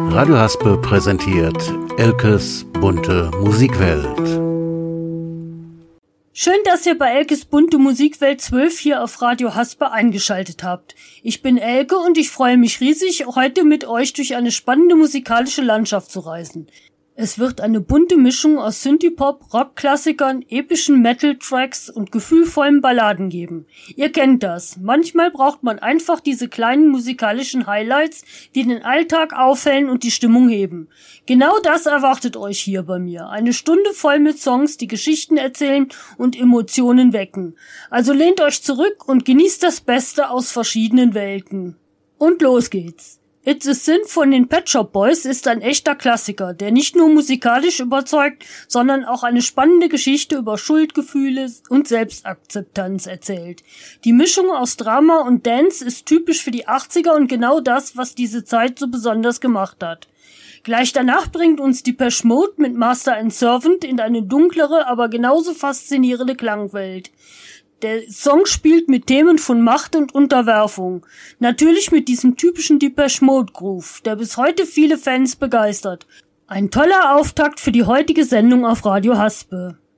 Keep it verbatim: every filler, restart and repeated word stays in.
Radio Haspe präsentiert Elkes bunte Musikwelt. Schön, dass ihr bei Elkes bunte Musikwelt zwölf hier auf Radio Haspe eingeschaltet habt. Ich bin Elke und ich freue mich riesig, heute mit euch durch eine spannende musikalische Landschaft zu reisen. Es wird eine bunte Mischung aus Synthie-Pop, Rock-Klassikern, epischen Metal-Tracks und gefühlvollen Balladen geben. Ihr kennt das. Manchmal braucht man einfach diese kleinen musikalischen Highlights, die den Alltag aufhellen und die Stimmung heben. Genau das erwartet euch hier bei mir. Eine Stunde voll mit Songs, die Geschichten erzählen und Emotionen wecken. Also lehnt euch zurück und genießt das Beste aus verschiedenen Welten. Und los geht's. It's a Sin von den Pet Shop Boys ist ein echter Klassiker, der nicht nur musikalisch überzeugt, sondern auch eine spannende Geschichte über Schuldgefühle und Selbstakzeptanz erzählt. Die Mischung aus Drama und Dance ist typisch für die achtziger und genau das, was diese Zeit so besonders gemacht hat. Gleich danach bringt uns Depeche Mode mit Master and Servant in eine dunklere, aber genauso faszinierende Klangwelt. Der Song spielt mit Themen von Macht und Unterwerfung. Natürlich mit diesem typischen Depeche Mode Groove, der bis heute viele Fans begeistert. Ein toller Auftakt für die heutige Sendung auf Radio Haspe.